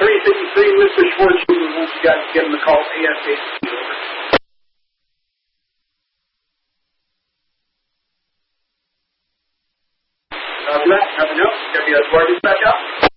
353, Mr. Schwartz, we want you guys to give him a call ASAP. After that, nothing else. Gonna be a Sparky back out.